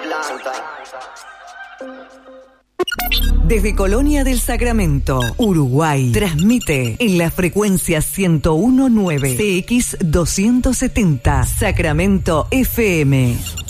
Desde Colonia del Sacramento, Uruguay, transmite en la frecuencia 101.9 CX 270 Sacramento FM.